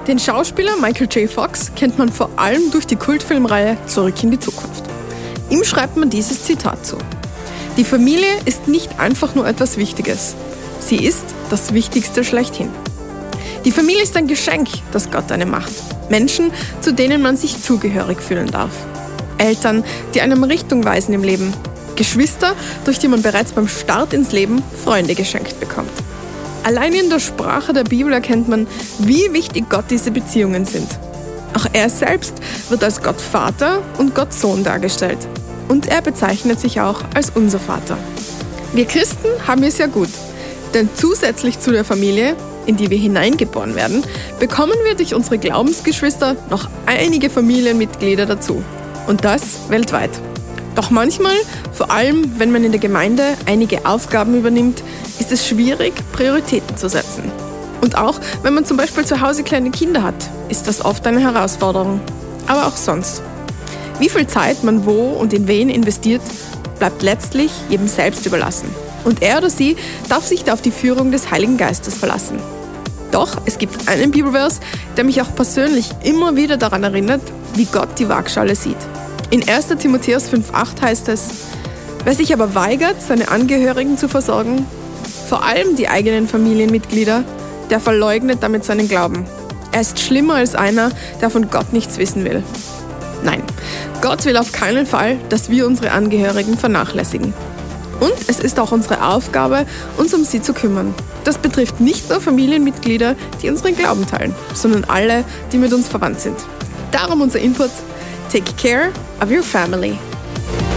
Den Schauspieler Michael J. Fox kennt man vor allem durch die Kultfilmreihe Zurück in die Zukunft. Ihm schreibt man dieses Zitat zu: Die Familie ist nicht einfach nur etwas Wichtiges. Sie ist das Wichtigste schlechthin. Die Familie ist ein Geschenk, das Gott einem macht. Menschen, zu denen man sich zugehörig fühlen darf. Eltern, die einem Richtung weisen im Leben. Geschwister, durch die man bereits beim Start ins Leben Freunde geschenkt bekommt. Allein in der Sprache der Bibel erkennt man, wie wichtig Gott diese Beziehungen sind. Auch er selbst wird als Gott Vater und Gott Sohn dargestellt. Und er bezeichnet sich auch als unser Vater. Wir Christen haben es ja gut, denn zusätzlich zu der Familie, in die wir hineingeboren werden, bekommen wir durch unsere Glaubensgeschwister noch einige Familienmitglieder dazu. Und das weltweit. Doch manchmal, vor allem wenn man in der Gemeinde einige Aufgaben übernimmt, ist es schwierig, Prioritäten zu setzen. Und auch wenn man zum Beispiel zu Hause kleine Kinder hat, ist das oft eine Herausforderung. Aber auch sonst. Wie viel Zeit man wo und in wen investiert, bleibt letztlich jedem selbst überlassen. Und er oder sie darf sich da auf die Führung des Heiligen Geistes verlassen. Doch es gibt einen Bibelvers, der mich auch persönlich immer wieder daran erinnert, wie Gott die Waagschale sieht. In 1. Timotheus 5,8 heißt es: Wer sich aber weigert, seine Angehörigen zu versorgen, vor allem die eigenen Familienmitglieder, der verleugnet damit seinen Glauben. Er ist schlimmer als einer, der von Gott nichts wissen will. Nein, Gott will auf keinen Fall, dass wir unsere Angehörigen vernachlässigen. Und es ist auch unsere Aufgabe, uns um sie zu kümmern. Das betrifft nicht nur Familienmitglieder, die unseren Glauben teilen, sondern alle, die mit uns verwandt sind. Darum unser Input: Take care of your family.